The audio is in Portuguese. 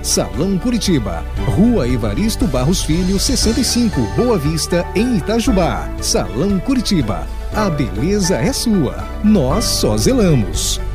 Salão Curitiba, Rua Evaristo Barros Filho, 65, Boa Vista, em Itajubá. Salão Curitiba, a beleza é sua, nós só zelamos.